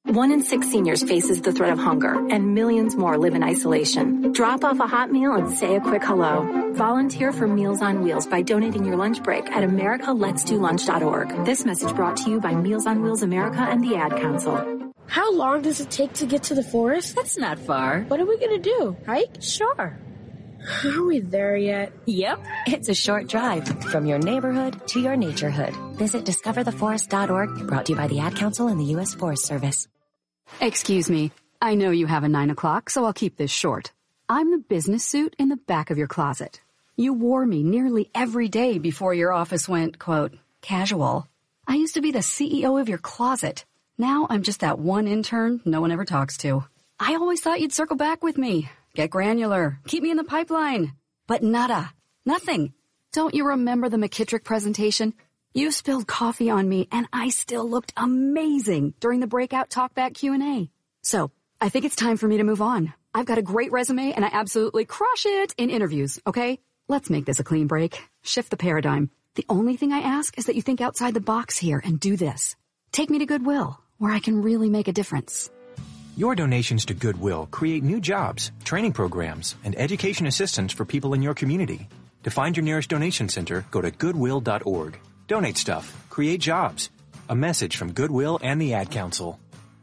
1 in 6 seniors faces the threat of hunger, and millions more live in isolation. Drop off a hot meal and say a quick hello. Volunteer for Meals on Wheels by donating your lunch break at americaletsdolunch.org. This message brought to you by Meals on Wheels America and the Ad Council. How long does it take to get to the forest? That's not far. What are we going to do? Hike? Sure. Are we there yet? Yep. It's a short drive from your neighborhood to your naturehood. Visit discovertheforest.org, brought to you by the Ad Council and the U.S. Forest Service. Excuse me. I know you have a 9 o'clock, so I'll keep this short. I'm the business suit in the back of your closet. You wore me nearly every day before your office went, quote, casual. I used to be the CEO of your closet. Now I'm just that one intern no one ever talks to. I always thought you'd circle back with me. Get granular. Keep me in the pipeline. But nada. Nothing. Don't you remember the McKittrick presentation? You spilled coffee on me, and I still looked amazing during the breakout talkback Q&A. So, I think it's time for me to move on. I've got a great resume, and I absolutely crush it in interviews, okay? Let's make this a clean break. Shift the paradigm. The only thing I ask is that you think outside the box here and do this. Take me to Goodwill, where I can really make a difference. Your donations to Goodwill create new jobs, training programs, and education assistance for people in your community. To find your nearest donation center, go to goodwill.org. Donate stuff. Create jobs. A message from Goodwill and the Ad Council.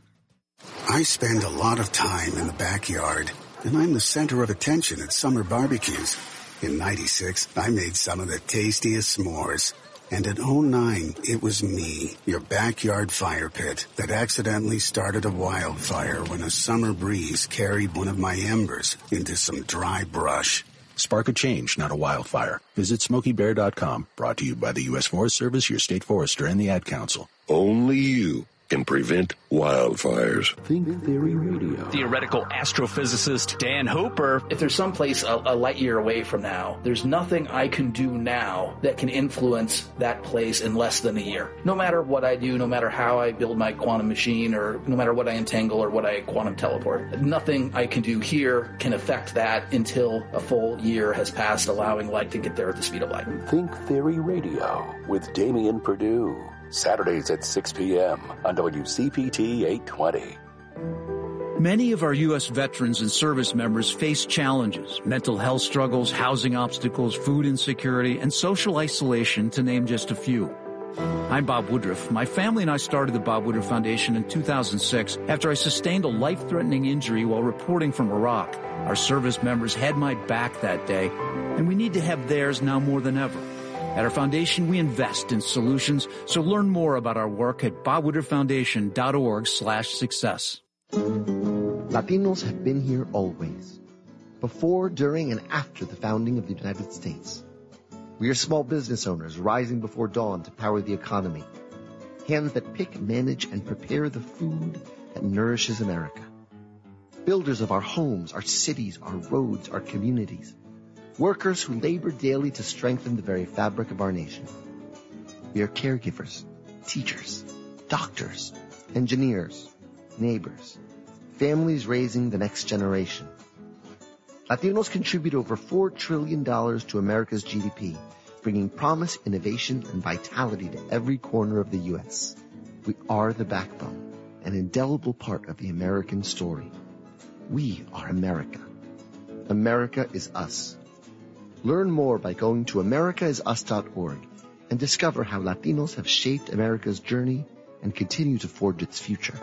I spend a lot of time in the backyard, and I'm the center of attention at summer barbecues. In '96, I made some of the tastiest s'mores. And in '09, it was me, your backyard fire pit, that accidentally started a wildfire when a summer breeze carried one of my embers into some dry brush. Spark a change, not a wildfire. Visit SmokeyBear.com. Brought to you by the U.S. Forest Service, your state forester, and the Ad Council. Only you can prevent wildfires. Think Theory Radio. Theoretical astrophysicist Dan Hooper. If there's someplace a light year away from now, there's nothing I can do now that can influence that place in less than a year. No matter what I do, no matter how I build my quantum machine, or no matter what I entangle or what I quantum teleport, nothing I can do here can affect that until a full year has passed, allowing light to get there at the speed of light. Think Theory Radio with Damian Perdue. Saturdays at 6 p.m. on WCPT 820. Many of our U.S. veterans and service members face challenges, mental health struggles, housing obstacles, food insecurity, and social isolation, to name just a few. I'm Bob Woodruff. My family and I started the Bob Woodruff Foundation in 2006 after I sustained a life-threatening injury while reporting from Iraq. Our service members had my back that day, and we need to have theirs now more than ever. At our foundation, we invest in solutions, so learn more about our work at bobwoodrufffoundation.org/success. Latinos have been here always, before, during, and after the founding of the United States. We are small business owners rising before dawn to power the economy, hands that pick, manage, and prepare the food that nourishes America. Builders of our homes, our cities, our roads, our communities. Workers who labor daily to strengthen the very fabric of our nation. We are caregivers, teachers, doctors, engineers, neighbors, families raising the next generation. Latinos contribute over $4 trillion to America's GDP, bringing promise, innovation, and vitality to every corner of the U.S. We are the backbone, an indelible part of the American story. We are America. America is us. Learn more by going to americaisus.org and discover how Latinos have shaped America's journey and continue to forge its future.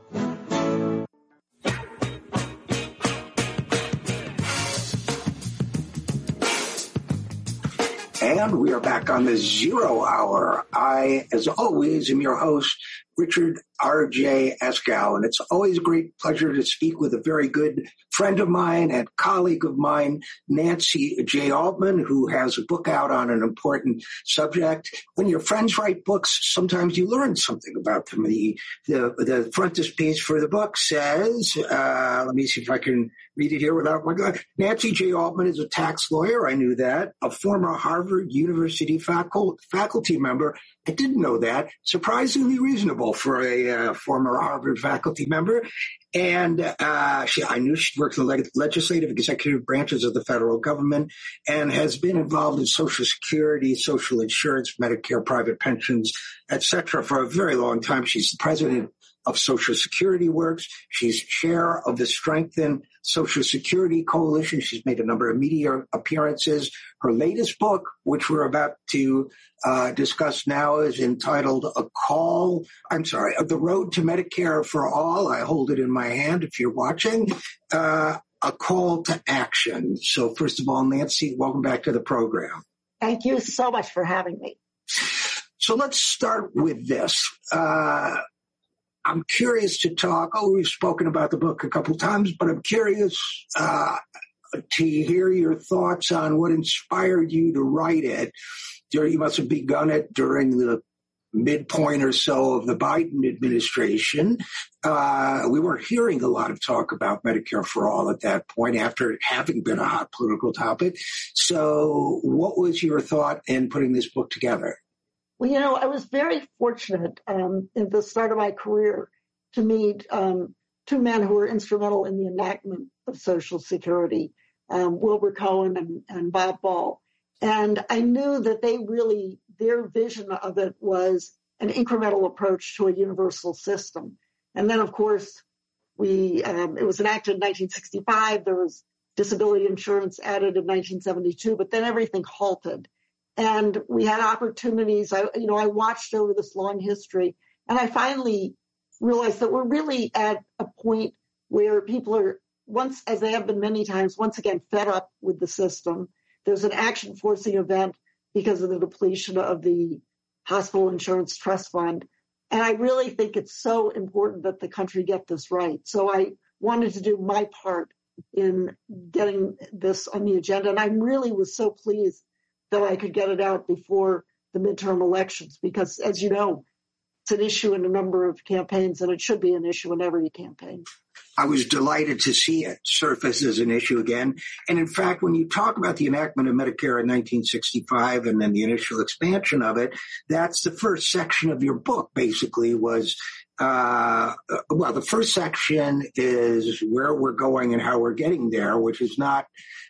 And we are back on the Zero Hour. I, as always, am your host, Richard R.J. Escow, and it's always a great pleasure to speak with a very good friend of mine and colleague of mine, Nancy J. Altman, who has a book out on an important subject. When your friends write books, sometimes you learn something about them. The frontispiece for the book says, let me see if I can read it here without my God. Nancy J. Altman is a tax lawyer. I knew that. A former Harvard University faculty member. I didn't know that. Surprisingly reasonable for a former Harvard faculty member. And I knew she worked in the legislative executive branches of the federal government and has been involved in Social Security, social insurance, Medicare, private pensions, etc. for a very long time. She's the president of Social Security Works. She's chair of the Strengthen Social Security Coalition. She's made a number of media appearances. Her latest book, which we're about to discuss now, is entitled The Road to Medicare for All. I hold it in my hand if you're watching. A Call to Action. So first of all, Nancy, welcome back to the program. Thank you so much for having me. So let's start with this. I'm curious to talk. We've spoken about the book a couple times, but I'm curious to hear your thoughts on what inspired you to write it. You must have begun it during the midpoint or so of the Biden administration. We weren't hearing a lot of talk about Medicare for All at that point, after it having been a hot political topic. So what was your thought in putting this book together? Well, I was very fortunate at the start of my career to meet two men who were instrumental in the enactment of Social Security, Wilbur Cohen and Bob Ball. And I knew that their vision of it was an incremental approach to a universal system. And then, of course, it was enacted in 1965. There was disability insurance added in 1972, but then everything halted. And we had opportunities. I watched over this long history, and I finally realized that we're really at a point where people are, once, as they have been many times, once again fed up with the system. There's an action-forcing event because of the depletion of the Hospital Insurance Trust Fund. And I really think it's so important that the country get this right. So I wanted to do my part in getting this on the agenda. And I really was so pleased that I could get it out before the midterm elections, because, as you know, it's an issue in a number of campaigns, and it should be an issue in every campaign. I was delighted to see it surface as an issue again. And in fact, when you talk about the enactment of Medicare in 1965 and then the initial expansion of it, that's the first section of your book, basically, was, the first section is where we're going and how we're getting there, which is not,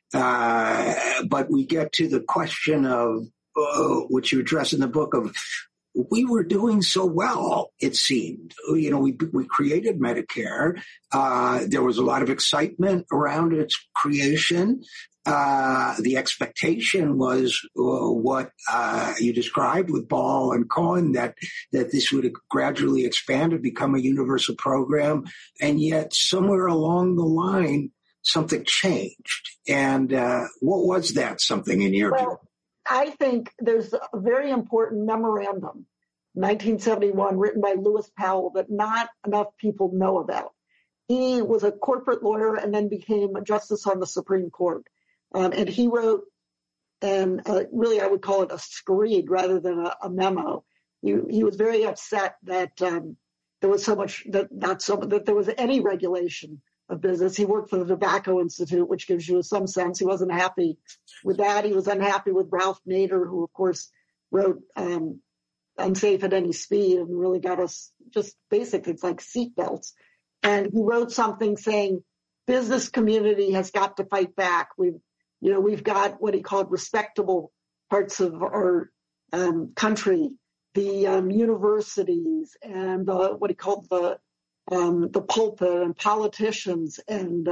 but we get to the question of, which you address in the book, of we were doing so well, it seemed. We created Medicare. There was a lot of excitement around its creation. The expectation was what you described with Ball and Cohen, that this would gradually expand and become a universal program. And yet somewhere along the line, something changed. And what was that something in your view? I think there's a very important memorandum, 1971, written by Lewis Powell, that not enough people know about. He was a corporate lawyer and then became a justice on the Supreme Court. And he wrote, and really I would call it a screed rather than a memo. He was very upset that there was so much, that there was any regulation of business. He worked for the Tobacco Institute, which gives you some sense. He wasn't happy with that. He was unhappy with Ralph Nader, who, of course, wrote Unsafe at Any Speed and really got us just basic things like seatbelts. And he wrote something saying, business community has got to fight back. We've got what he called respectable parts of our country, the universities and what he called the pulpit and politicians and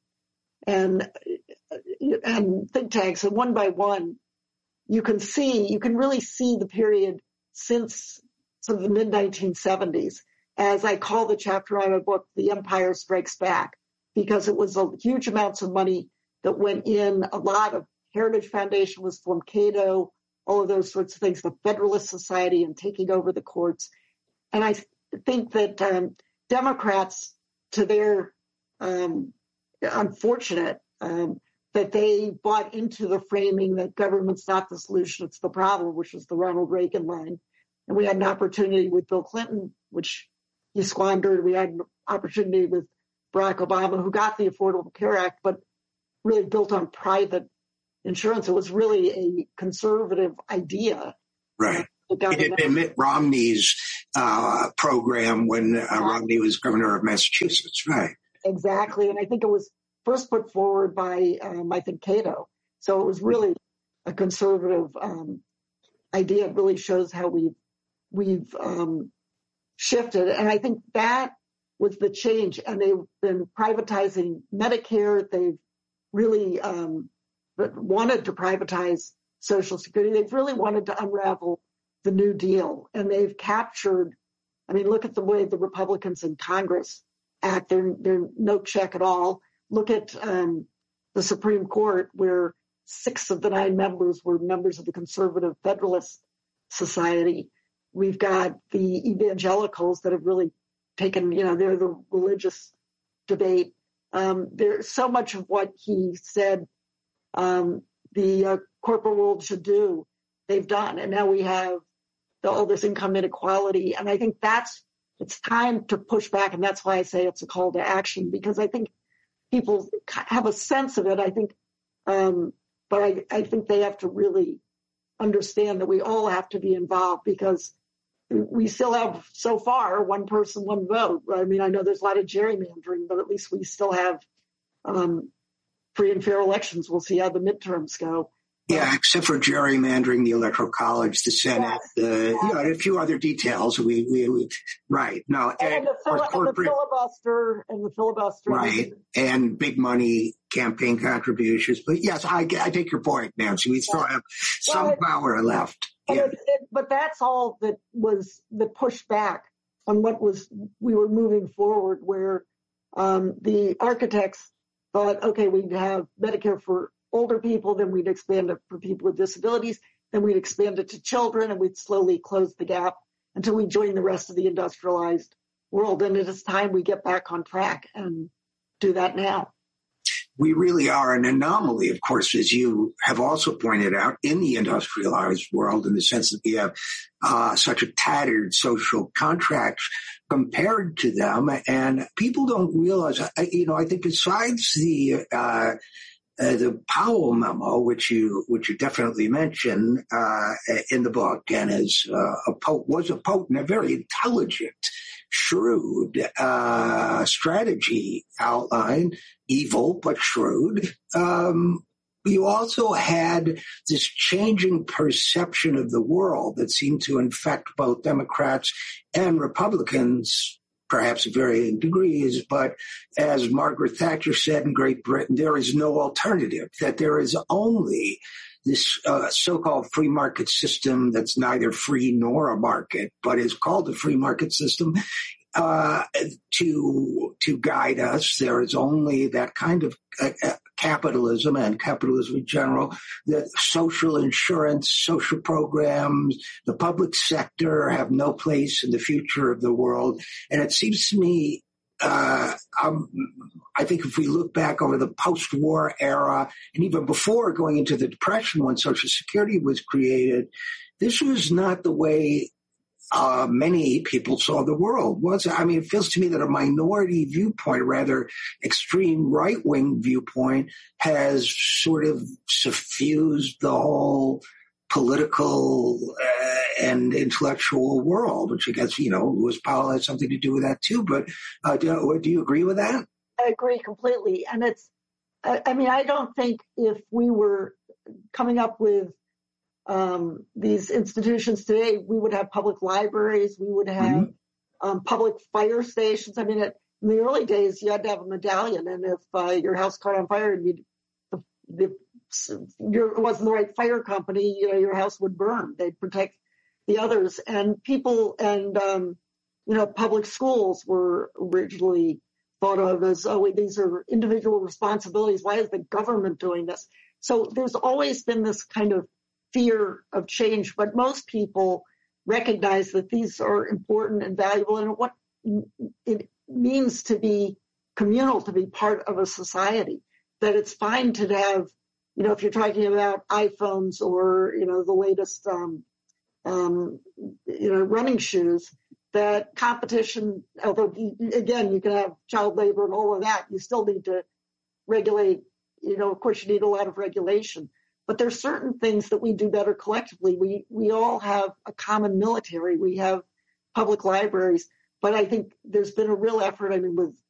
think tanks. And one by one, you can really see the period since sort of the mid-1970s, as I call the chapter in my book, The Empire Strikes Back, because it was huge amounts of money that went in. A lot of Heritage Foundation was formed, Cato, all of those sorts of things, the Federalist Society and taking over the courts. And I think that Democrats, to their unfortunate, that they bought into the framing that government's not the solution, it's the problem, which was the Ronald Reagan line. And we had an opportunity with Bill Clinton, which he squandered. We had an opportunity with Barack Obama, who got the Affordable Care Act, but really built on private insurance. It was really a conservative idea. Right. In Mitt Romney's program when Romney was governor of Massachusetts, right? Exactly. And I think it was first put forward by, I think, Cato. So it was really a conservative idea. It really shows how we've shifted. And I think that was the change. And they've been privatizing Medicare. They've really wanted to privatize Social Security. They've really wanted to unravel the New Deal. And they've captured, I mean, look at the way the Republicans in Congress act. They're no check at all. Look at the Supreme Court, where 6 of the 9 members were members of the Conservative Federalist Society. We've got the evangelicals that have really taken, they're the religious debate. There's so much of what he said the corporate world should do, they've done. And now we have all this income inequality. And I think it's time to push back. And that's why I say it's a call to action, because I think people have a sense of it. I think, but I think they have to really understand that we all have to be involved, because we still have, so far, one person, one vote. I mean, I know there's a lot of gerrymandering, but at least we still have free and fair elections. We'll see how the midterms go. Yeah, except for gerrymandering, the Electoral College, the Senate, a few other details. Right. No, and the filibuster. Right. And big money campaign contributions. But yes, I take your point, Nancy. We still have some power left. But that's all that was the pushback on what we were moving forward, where the architects thought, okay, we'd have Medicare for older people, then we'd expand it for people with disabilities, then we'd expand it to children, and we'd slowly close the gap until we join the rest of the industrialized world. And it is time we get back on track and do that now. We really are an anomaly, of course, as you have also pointed out, in the industrialized world, in the sense that we have such a tattered social contract compared to them. And people don't realize, I think besides the Powell memo, which you definitely mention in the book, and was a potent, a very intelligent, shrewd strategy outline, evil but shrewd. You also had this changing perception of the world that seemed to infect both Democrats and Republicans, perhaps at varying degrees, but as Margaret Thatcher said in Great Britain, there is no alternative, that there is only this so-called free market system that's neither free nor a market, but is called a free market system to guide us. There is only that kind of capitalism and capitalism in general, that social insurance, social programs, the public sector have no place in the future of the world. And it seems to me, I think if we look back over the post-war era, and even before going into the Depression when Social Security was created, this was not the way many people saw the world. It feels to me that a minority viewpoint, a rather extreme right-wing viewpoint, has sort of suffused the whole political and intellectual world, which I guess, Lewis Powell has something to do with that too. But do you agree with that? I agree completely. And I don't think if we were coming up with these institutions today, we would have public libraries, we would have public fire stations. I mean, in the early days, you had to have a medallion, and if your house caught on fire and it wasn't the right fire company, your house would burn. They'd protect the others. And people and public schools were originally thought of as, these are individual responsibilities. Why is the government doing this? So there's always been this kind of fear of change, but most people recognize that these are important and valuable, and what it means to be communal, to be part of a society, that it's fine to have, if you're talking about iPhones or, the latest, running shoes, that competition, although, again, you can have child labor and all of that, you still need to regulate, of course you need a lot of regulation. But there's certain things that we do better collectively. We all have a common military. We have public libraries. But I think there's been a real effort, with